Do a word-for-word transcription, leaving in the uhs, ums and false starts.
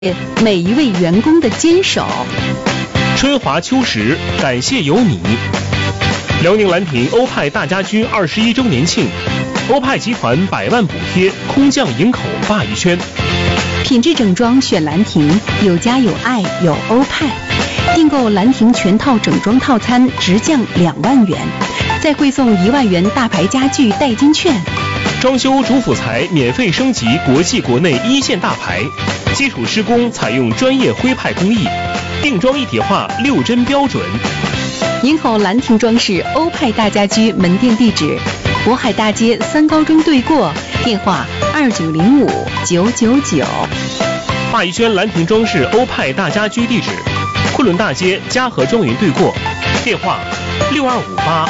每一位员工的坚守。 春华秋实，感谢有你。辽宁兰亭欧派大家居二十一周年庆，欧派集团百万补贴，空降营口鲅鱼圈。 品质整装选兰亭，有家有爱有欧派。订购兰亭全套整装套餐直降两万元，再汇送一万元大牌家具代金券。 装修主辅材免费升级国际国内一线大牌，基础施工采用专业徽派工艺，定装一体化六针标准。 营口兰亭装饰欧派大家居门店地址：渤海大街三高中对过，电话二九零五九九九。 鲅鱼圈兰亭装饰欧派大家居地址：昆仑大街嘉禾庄园对过，电话六二五八